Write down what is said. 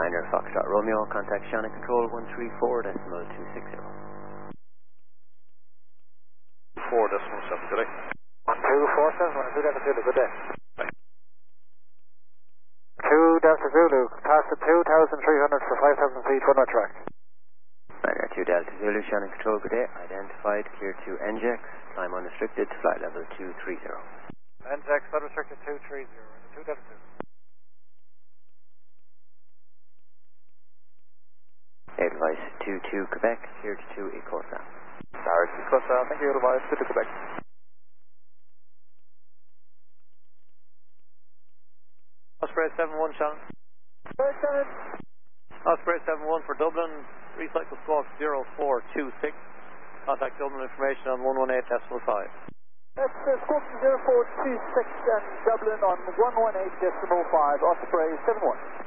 Niner Foxtrot Romeo, contact Shannon Control 134.260. 4.7, good day. 1247, 2 Delta Zulu, good day. Bye. 2 Delta Zulu, past the 2,300 for 5,000 feet, 1 track. Niner 2 Delta Zulu, Shannon Control, good day. Identified, clear to NJX, climb unrestricted to flight level 230. NJX, unrestricted 230, 2 Delta Zulu. Advice 22 Quebec, clear to 2 Ecorsa. Barrett, thank you, advice, good to Quebec. Osprey 71, Shannon. Osprey 71 for Dublin, recycle squawk 0426. Contact Dublin information on 118.5. That's squawk 0426 and Dublin on 118.5, Osprey 71.